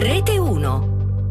Rete 1.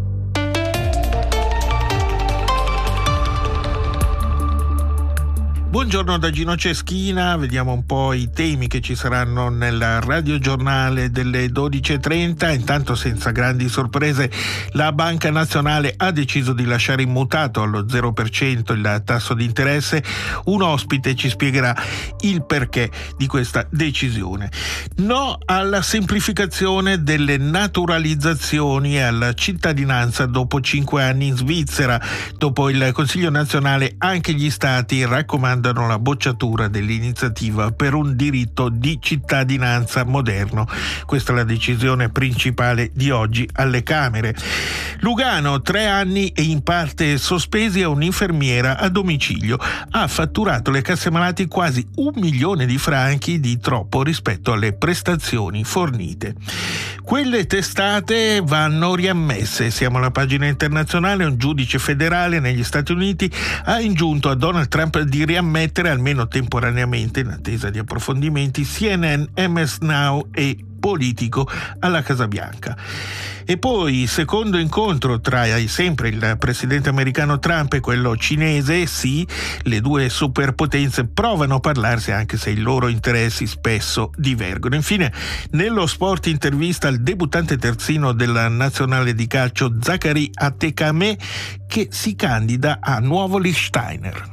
Buongiorno da Gino Ceschina, vediamo un po' i temi che ci saranno nel radiogiornale delle 12.30. Intanto, senza grandi sorprese, la Banca Nazionale ha deciso di lasciare immutato allo 0% il tasso di interesse. Un ospite ci spiegherà il perché di questa decisione. No alla semplificazione delle naturalizzazioni e alla cittadinanza dopo 5 anni in Svizzera. Dopo il Consiglio nazionale, anche gli stati raccomandano la bocciatura dell'iniziativa per un diritto di cittadinanza moderno. Questa è la decisione principale di oggi alle Camere. Lugano, 3 anni e in parte sospesi a un'infermiera a domicilio. Ha fatturato le casse malati quasi 1 milione di franchi di troppo rispetto alle prestazioni fornite. Quelle testate vanno riammesse. Siamo alla pagina internazionale. Un giudice federale negli Stati Uniti ha ingiunto a Donald Trump di riammettere almeno temporaneamente, in attesa di approfondimenti, CNN, MS Now e Politico alla Casa Bianca. E poi, secondo incontro tra sempre il presidente americano Trump e quello cinese, sì, le due superpotenze provano a parlarsi anche se i loro interessi spesso divergono. Infine, nello sport, intervista al debuttante terzino della nazionale di calcio Zachary Atekame, che si candida a nuovo Lichtsteiner.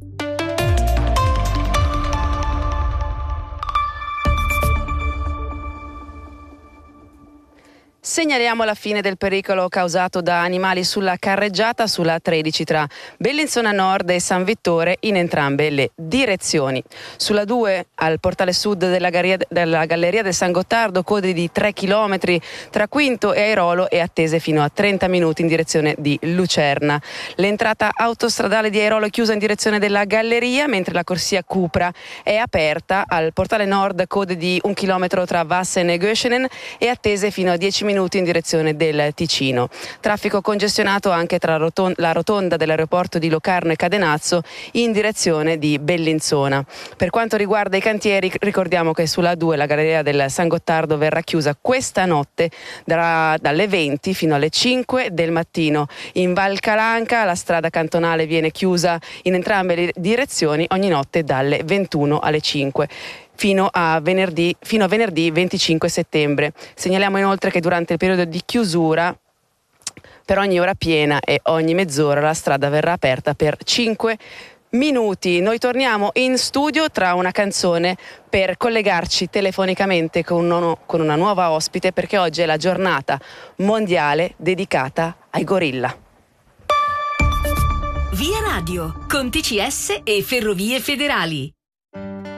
Segnaliamo la fine del pericolo causato da animali sulla carreggiata sulla 13 tra Bellinzona Nord e San Vittore in entrambe le direzioni. Sulla 2 al portale sud della Galleria del San Gottardo code di 3 km tra Quinto e Airolo e attese fino a 30 minuti in direzione di Lucerna. L'entrata autostradale di Airolo è chiusa in direzione della Galleria, mentre la corsia Cupra è aperta. Al portale nord code di 1 chilometro tra Vassen e Göschenen e attese fino a 10 minuti in direzione del Ticino. Traffico congestionato anche tra la rotonda dell'aeroporto di Locarno e Cadenazzo in direzione di Bellinzona. Per quanto riguarda i cantieri, ricordiamo che sulla 2 la Galleria del San Gottardo verrà chiusa questa notte dalle 20 fino alle 5 del mattino. In Val Calanca la strada cantonale viene chiusa in entrambe le direzioni ogni notte dalle 21 alle 5. Fino a venerdì 25 settembre. Segnaliamo inoltre che durante il periodo di chiusura, per ogni ora piena e ogni mezz'ora, la strada verrà aperta per 5 minuti. Noi torniamo in studio tra una canzone per collegarci telefonicamente con una nuova ospite, perché oggi è la giornata mondiale dedicata ai gorilla. Via Radio, con TCS e Ferrovie Federali.